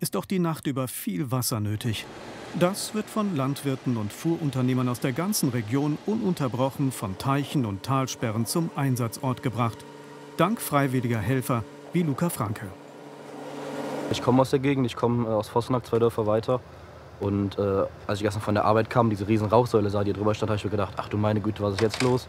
ist auch die Nacht über viel Wasser nötig. Das wird von Landwirten und Fuhrunternehmern aus der ganzen Region ununterbrochen von Teichen und Talsperren zum Einsatzort gebracht. Dank freiwilliger Helfer wie Luca Franke. Ich komme aus der Gegend, ich komme aus Vossenack, 2 Dörfer weiter. Und als ich gestern von der Arbeit kam, diese riesen Rauchsäule sah, die drüber stand, habe ich mir gedacht, ach du meine Güte, was ist jetzt los?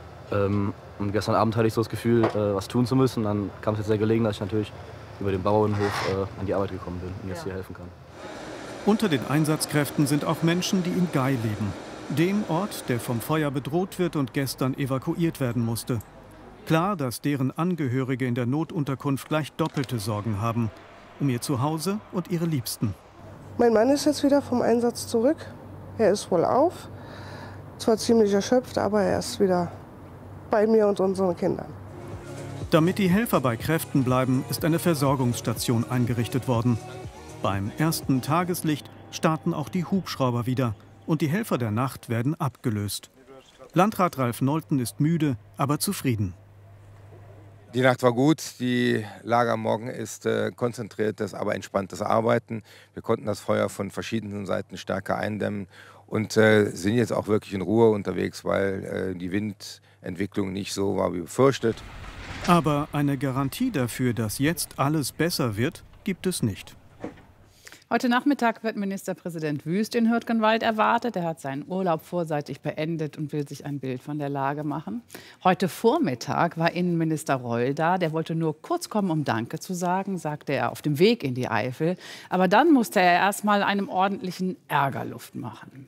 Und gestern Abend hatte ich so das Gefühl, was tun zu müssen. Dann kam es jetzt sehr gelegen, dass ich natürlich über den Bauernhof an die Arbeit gekommen bin und jetzt hier helfen kann. Unter den Einsatzkräften sind auch Menschen, die in Gei leben. Dem Ort, der vom Feuer bedroht wird und gestern evakuiert werden musste. Klar, dass deren Angehörige in der Notunterkunft gleich doppelte Sorgen haben. Um ihr Zuhause und ihre Liebsten. Mein Mann ist jetzt wieder vom Einsatz zurück. Er ist wohl auf. Zwar ziemlich erschöpft, aber er ist wieder bei mir und unseren Kindern. Damit die Helfer bei Kräften bleiben, ist eine Versorgungsstation eingerichtet worden. Beim ersten Tageslicht starten auch die Hubschrauber wieder und die Helfer der Nacht werden abgelöst. Landrat Ralf Nolten ist müde, aber zufrieden. Die Nacht war gut, die Lage am Morgen ist konzentriertes, aber entspanntes Arbeiten. Wir konnten das Feuer von verschiedenen Seiten stärker eindämmen und sind jetzt auch wirklich in Ruhe unterwegs, weil die Windentwicklung nicht so war wie befürchtet. Aber eine Garantie dafür, dass jetzt alles besser wird, gibt es nicht. Heute Nachmittag wird Ministerpräsident Wüst in Hürtgenwald erwartet. Er hat seinen Urlaub vorseitig beendet und will sich ein Bild von der Lage machen. Heute Vormittag war Innenminister Reul da. Der wollte nur kurz kommen, um Danke zu sagen, sagte er auf dem Weg in die Eifel. Aber dann musste er erst mal einem ordentlichen Ärger Luft machen.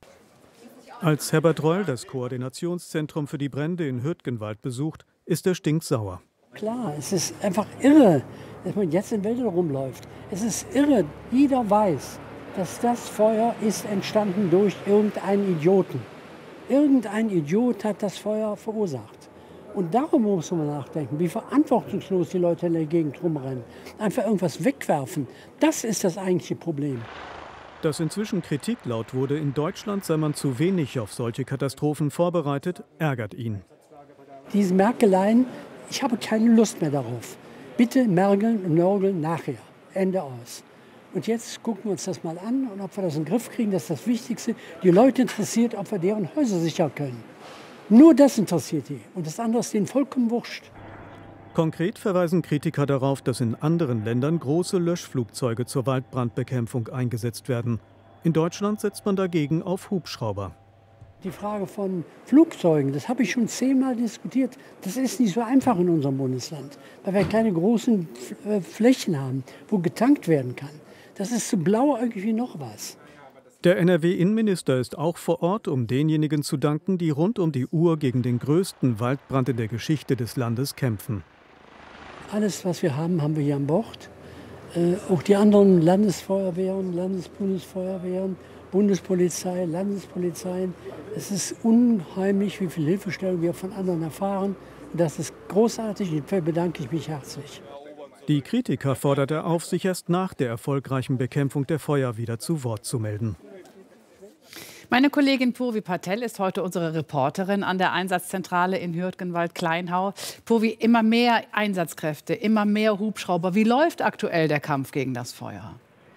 Als Herbert Reul das Koordinationszentrum für die Brände in Hürtgenwald besucht, ist er stinksauer. Klar, es ist einfach irre, dass man jetzt in Wäldern rumläuft. Es ist irre, jeder weiß, dass das Feuer ist entstanden durch irgendeinen Idioten. Irgendein Idiot hat das Feuer verursacht. Und darum muss man nachdenken, wie verantwortungslos die Leute in der Gegend rumrennen. Einfach irgendwas wegwerfen, das ist das eigentliche Problem. Dass inzwischen Kritik laut wurde, in Deutschland sei man zu wenig auf solche Katastrophen vorbereitet, ärgert ihn. Diese Merkeleien, ich habe keine Lust mehr darauf. Bitte mergeln und nörgeln nachher. Ende aus. Und jetzt gucken wir uns das mal an und ob wir das in den Griff kriegen, das ist das Wichtigste. Die Leute interessiert, ob wir deren Häuser sichern können. Nur das interessiert die. Und das andere ist denen vollkommen wurscht. Konkret verweisen Kritiker darauf, dass in anderen Ländern große Löschflugzeuge zur Waldbrandbekämpfung eingesetzt werden. In Deutschland setzt man dagegen auf Hubschrauber. Die Frage von Flugzeugen, das habe ich schon 10-mal diskutiert. Das ist nicht so einfach in unserem Bundesland, weil wir keine großen Flächen haben, wo getankt werden kann. Das ist so blauäugig wie noch was. Der NRW-Innenminister ist auch vor Ort, um denjenigen zu danken, die rund um die Uhr gegen den größten Waldbrand in der Geschichte des Landes kämpfen. Alles, was wir haben, haben wir hier an Bord. Auch die anderen Landesfeuerwehren, Landesbundesfeuerwehren, Bundespolizei, Landespolizeien. Es ist unheimlich, wie viel Hilfestellung wir von anderen erfahren. Und das ist großartig und dafür bedanke ich mich herzlich. Die Kritiker fordert er auf, sich erst nach der erfolgreichen Bekämpfung der Feuer wieder zu Wort zu melden. Meine Kollegin Purvi Patel ist heute unsere Reporterin an der Einsatzzentrale in Hürtgenwald-Kleinhau. Purvi, immer mehr Einsatzkräfte, immer mehr Hubschrauber. Wie läuft aktuell der Kampf gegen das Feuer?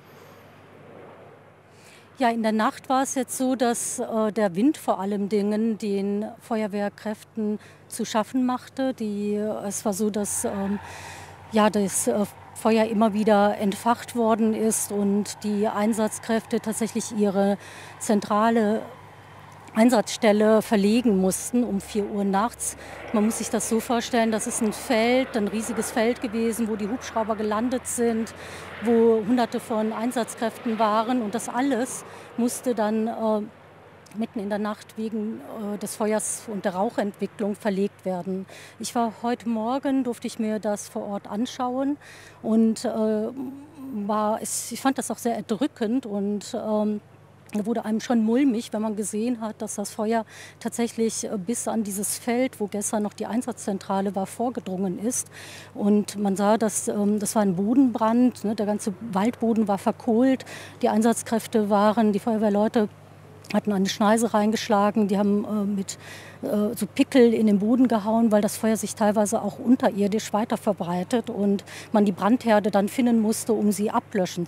Ja, in der Nacht war es jetzt so, dass der Wind vor allem Dingen den Feuerwehrkräften zu schaffen machte. Es war so, dass das Feuer immer wieder entfacht worden ist und die Einsatzkräfte tatsächlich ihre zentrale Einsatzstelle verlegen mussten um 4 Uhr nachts. Man muss sich das so vorstellen, das ist ein riesiges Feld gewesen, wo die Hubschrauber gelandet sind, wo Hunderte von Einsatzkräften waren. Und das alles musste dann mitten in der Nacht wegen des Feuers und der Rauchentwicklung verlegt werden. Durfte ich mir das vor Ort anschauen und ich fand das auch sehr erdrückend und da wurde einem schon mulmig, wenn man gesehen hat, dass das Feuer tatsächlich bis an dieses Feld, wo gestern noch die Einsatzzentrale war, vorgedrungen ist. Und man sah, das war ein Bodenbrand, ne? Der ganze Waldboden war verkohlt. Die die Feuerwehrleute hatten eine Schneise reingeschlagen, die haben mit so Pickel in den Boden gehauen, weil das Feuer sich teilweise auch unterirdisch weiter verbreitet und man die Brandherde dann finden musste, um sie ablöschen